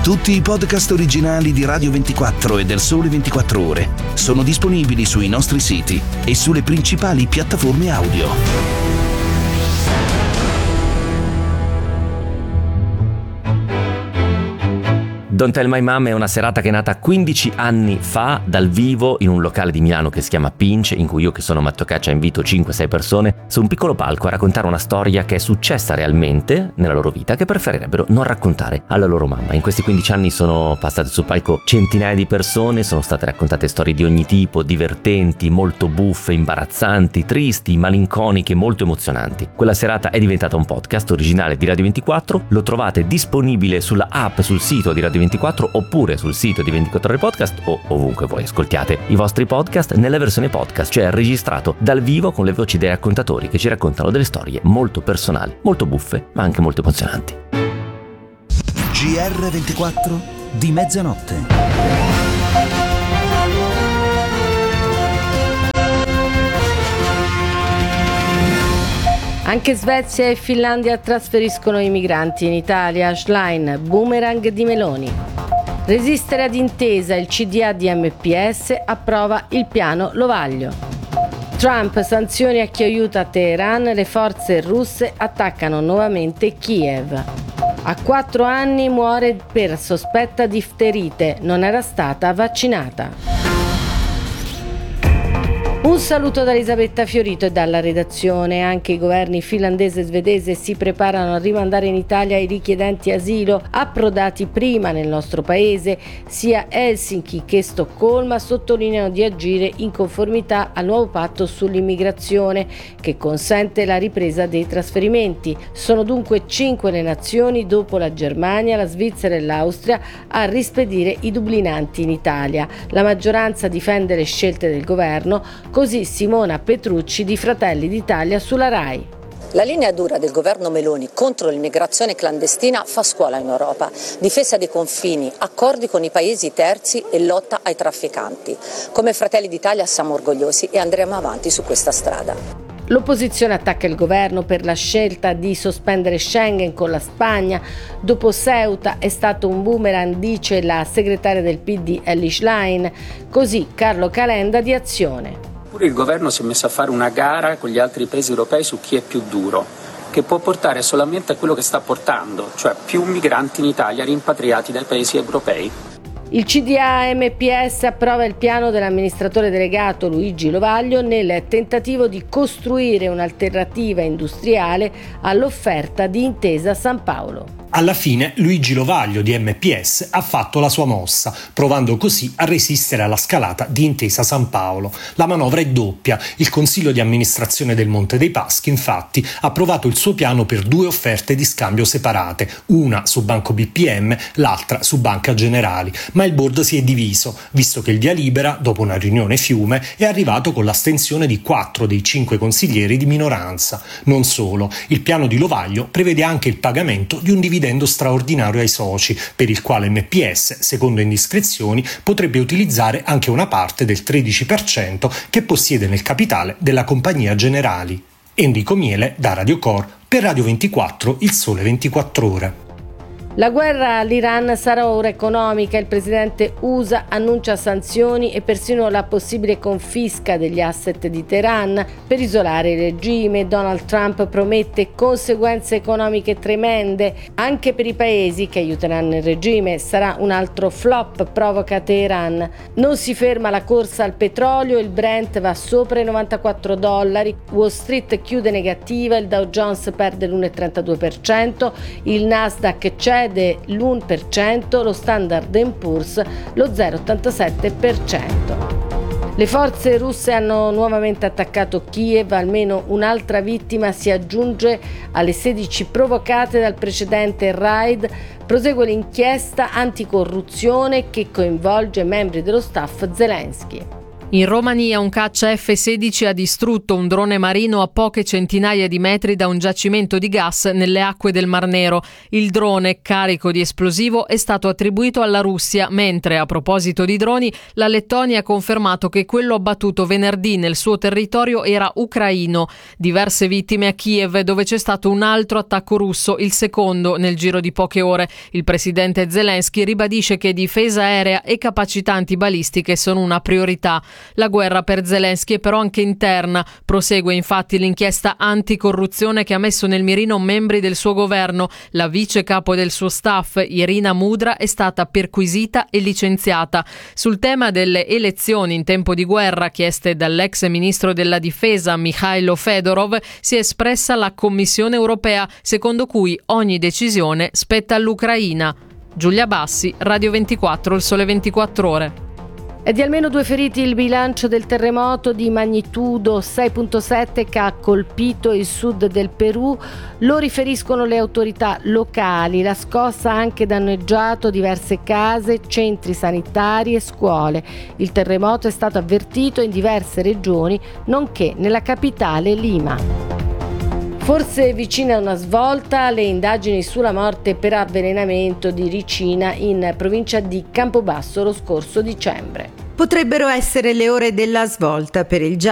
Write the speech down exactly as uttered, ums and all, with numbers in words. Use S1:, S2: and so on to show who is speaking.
S1: Tutti i podcast originali di Radio ventiquattro e del Sole ventiquattro Ore sono disponibili sui nostri siti e sulle principali piattaforme audio.
S2: Don't Tell My Mom è una serata che è nata quindici anni fa dal vivo in un locale di Milano che si chiama Pinch, in cui io, che sono Matteo Caccia, invito cinque sei persone su un piccolo palco a raccontare una storia che è successa realmente nella loro vita, che preferirebbero non raccontare alla loro mamma. In questi quindici anni sono passate sul palco centinaia di persone, sono state raccontate storie di ogni tipo, divertenti, molto buffe, imbarazzanti, tristi, malinconiche, molto emozionanti. Quella serata è diventata un podcast originale di Radio ventiquattro, lo trovate disponibile sulla app, sul sito di Radio ventiquattro oppure sul sito di ventiquattro Ore Podcast o ovunque voi ascoltiate i vostri podcast nella versione podcast, cioè registrato dal vivo con le voci dei raccontatori che ci raccontano delle storie molto personali, molto buffe, ma anche molto emozionanti.
S1: G R ventiquattro di mezzanotte.
S3: Anche Svezia e Finlandia trasferiscono i migranti in Italia. Schlein, boomerang di Meloni. Resistere ad intesa, il C D A di M P S approva il piano Lovaglio. Trump, sanzioni a chi aiuta Teheran, le forze russe attaccano nuovamente Kiev. A quattro anni muore per sospetta difterite, non era stata vaccinata. Un saluto da Elisabetta Fiorito e dalla redazione. Anche i governi finlandese e svedese si preparano a rimandare in Italia i richiedenti asilo approdati prima nel nostro paese. Sia Helsinki che Stoccolma sottolineano di agire in conformità al nuovo patto sull'immigrazione che consente la ripresa dei trasferimenti. Sono dunque cinque le nazioni, dopo la Germania, la Svizzera e l'Austria, a rispedire i dublinanti in Italia. La maggioranza difende le scelte del governo. Così Simona Petrucci di Fratelli d'Italia sulla Rai.
S4: La linea dura del governo Meloni contro l'immigrazione clandestina fa scuola in Europa. Difesa dei confini, accordi con i paesi terzi e lotta ai trafficanti. Come Fratelli d'Italia siamo orgogliosi e andremo avanti su questa strada.
S3: L'opposizione attacca il governo per la scelta di sospendere Schengen con la Spagna. Dopo Ceuta è stato un boomerang, dice la segretaria del P D Elly Schlein. Così Carlo Calenda di Azione.
S5: Pure il governo si è messo a fare una gara con gli altri paesi europei su chi è più duro, che può portare solamente a quello che sta portando, cioè più migranti in Italia rimpatriati dai paesi europei.
S3: Il C D A M P S approva il piano dell'amministratore delegato Luigi Lovaglio nel tentativo di costruire un'alternativa industriale all'offerta di Intesa San Paolo.
S6: Alla fine Luigi Lovaglio di M P S ha fatto la sua mossa, provando così a resistere alla scalata di Intesa San Paolo. La manovra è doppia. Il Consiglio di amministrazione del Monte dei Paschi, infatti, ha approvato il suo piano per due offerte di scambio separate, una su Banco B P M, l'altra su Banca Generali. Ma il board si è diviso, visto che il via libera, dopo una riunione fiume, è arrivato con l'astensione di quattro dei cinque consiglieri di minoranza. Non solo, il piano di Lovaglio prevede anche il pagamento di un dividendo straordinario ai soci, per il quale M P S, secondo indiscrezioni, potrebbe utilizzare anche una parte del tredici per cento che possiede nel capitale della compagnia Generali. Enrico Miele da Radio Cor per Radio ventiquattro, il Sole ventiquattro Ore.
S3: La guerra all'Iran sarà ora economica. Il presidente U S A annuncia sanzioni e persino la possibile confisca degli asset di Teheran per isolare il regime. Donald Trump promette conseguenze economiche tremende anche per i paesi che aiuteranno il regime. Sarà un altro flop, provoca Teheran. Non si ferma la corsa al petrolio, il Brent va sopra i novantaquattro dollari, Wall Street chiude negativa, il Dow Jones perde l'uno virgola trentadue per cento, il Nasdaq cede l'uno per cento, lo Standard and Poor's lo zero virgola ottantasette per cento. Le forze russe hanno nuovamente attaccato Kiev, almeno un'altra vittima si aggiunge alle sedici provocate dal precedente raid. Prosegue l'inchiesta anticorruzione che coinvolge membri dello staff Zelensky.
S7: In Romania un caccia F sedici ha distrutto un drone marino a poche centinaia di metri da un giacimento di gas nelle acque del Mar Nero. Il drone, carico di esplosivo, è stato attribuito alla Russia, mentre, a proposito di droni, la Lettonia ha confermato che quello abbattuto venerdì nel suo territorio era ucraino. Diverse vittime a Kiev, dove c'è stato un altro attacco russo, il secondo nel giro di poche ore. Il presidente Zelensky ribadisce che difesa aerea e capacità antibalistiche sono una priorità. La guerra per Zelensky è però anche interna. Prosegue infatti l'inchiesta anticorruzione che ha messo nel mirino membri del suo governo. La vice capo del suo staff, Irina Mudra, è stata perquisita e licenziata. Sul tema delle elezioni in tempo di guerra chieste dall'ex ministro della difesa Mikhailo Fedorov, si è espressa la Commissione europea, secondo cui ogni decisione spetta all'Ucraina. Giulia Bassi, Radio ventiquattro, Il Sole ventiquattro Ore.
S3: È di almeno due feriti il bilancio del terremoto di magnitudo sei virgola sette che ha colpito il sud del Perù. Lo riferiscono le autorità locali. La scossa ha anche danneggiato diverse case, centri sanitari e scuole. Il terremoto è stato avvertito in diverse regioni, nonché nella capitale Lima. Forse vicina a una svolta le indagini sulla morte per avvelenamento di Ricina in provincia di Campobasso lo scorso dicembre.
S8: Potrebbero essere le ore della svolta per il